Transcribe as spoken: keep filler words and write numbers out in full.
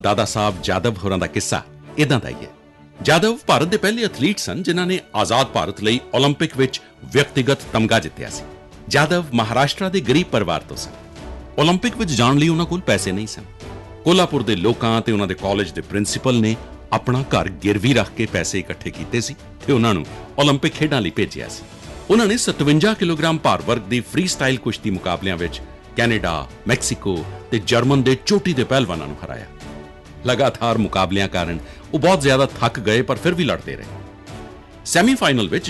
ਦਾਦਾ ਸਾਹਿਬ ਜਾਦਵ ਹੋਰਾਂ ਦਾ ਕਿੱਸਾ ਇਦਾਂ ਦਾ ਹੀ ਹੈ। ਜਾਦਵ ਭਾਰਤ ਦੇ ਪਹਿਲੇ ਐਥਲੀਟ ਸਨ ਜਿਨ੍ਹਾਂ ਨੇ ਆਜ਼ਾਦ ਭਾਰਤ ਲਈ ਓਲੰਪਿਕ ਵਿੱਚ ਵਿਅਕਤੀਗਤ ਤਮਗਾ ਜਿੱਤਿਆ ਸੀ। ਜਾਦਵ ਮਹਾਰਾਸ਼ਟਰ ਦੇ ਗਰੀਬ ਪਰਿਵਾਰ ਤੋਂ ਸਨ। ਓਲੰਪਿਕ ਵਿੱਚ ਜਾਣ ਲਈ ਉਹਨਾਂ ਕੋਲ ਪੈਸੇ ਨਹੀਂ ਸਨ। ਕੋਲਾਪੁਰ ਦੇ ਲੋਕਾਂ ਤੇ ਉਹਨਾਂ ਦੇ ਕਾਲਜ ਦੇ ਪ੍ਰਿੰਸੀਪਲ ਨੇ ਆਪਣਾ ਘਰ ਗਿਰਵੀ ਰੱਖ ਕੇ ਪੈਸੇ ਇਕੱਠੇ ਕੀਤੇ ਸੀ ਤੇ ਉਹਨਾਂ ਨੂੰ ਓਲੰਪਿਕ ਖੇਡਾਂ ਲਈ ਭੇਜਿਆ ਸੀ। ਉਹਨਾਂ ਨੇ ਸਤਵੰਜਾ ਕਿਲੋਗ੍ਰਾਮ ਭਾਰ ਵਰਗ ਦੀ ਫ੍ਰੀ ਸਟਾਈਲ ਕੁਸ਼ਤੀ ਮੁਕਾਬਲਿਆਂ ਵਿੱਚ ਕੈਨੇਡਾ, ਮੈਕਸੀਕੋ ਤੇ ਜਰਮਨ ਦੇ ਚੋਟੀ ਦੇ ਪਹਿਲਵਾਨਾਂ ਨੂੰ ਹਰਾਇਆ। ਲਗਾਤਾਰ ਮੁਕਾਬਲਿਆਂ ਕਾਰਨ ਉਹ ਬਹੁਤ ਜ਼ਿਆਦਾ ਥੱਕ ਗਏ ਪਰ ਫਿਰ ਵੀ ਲੜਦੇ ਰਹੇ। ਸੈਮੀਫਾਈਨਲ ਵਿੱਚ